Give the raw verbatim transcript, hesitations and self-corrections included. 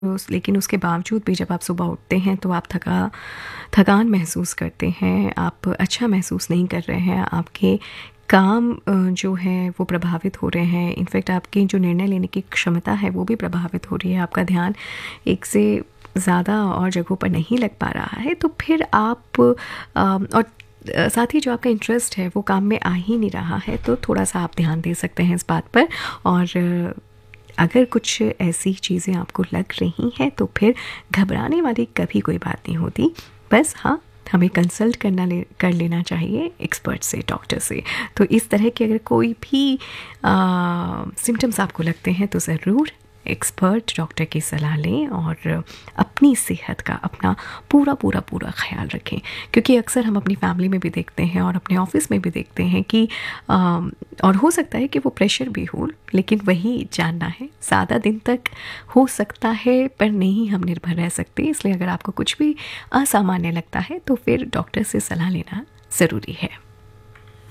उस लेकिन उसके बावजूद भी जब आप सुबह उठते हैं तो आप थका थकान महसूस करते हैं, आप अच्छा महसूस नहीं कर रहे हैं, आपके काम अ, जो है वो प्रभावित हो रहे हैं, इनफैक्ट आपकी जो निर्णय लेने की क्षमता है वो भी प्रभावित हो रही है, आपका ध्यान एक से ज़्यादा और जगहों पर नहीं लग पा रहा है, तो फिर आप अ, और अ, साथ ही जो आपका इंटरेस्ट है वो काम में आ ही नहीं रहा है, तो थोड़ा-सा आप ध्यान दे सकते हैं इस बात पर। और अगर कुछ ऐसी चीज़ें आपको लग रही हैं तो फिर घबराने वाली कभी कोई बात नहीं होती। बस हाँ, हमें कंसल्ट करना ले कर लेना चाहिए एक्सपर्ट से, डॉक्टर से। तो इस तरह के अगर कोई भी अ, सिम्पटम्स आपको लगते हैं तो ज़रूर एक्सपर्ट डॉक्टर की सलाह लें और अपनी सेहत का अपना पूरा पूरा पूरा ख़्याल रखें। क्योंकि अक्सर हम अपनी फैमिली में भी देखते हैं और अपने ऑफ़िस में भी देखते हैं कि अ, और हो सकता है कि वो प्रेशर भी हो, लेकिन वही जानना है, ज़्यादा दिन तक हो सकता है पर नहीं हम निर्भर रह सकते। इसलिए अगर आपको कुछ भी असामान्य लगता है तो फिर डॉक्टर से सलाह लेना ज़रूरी है।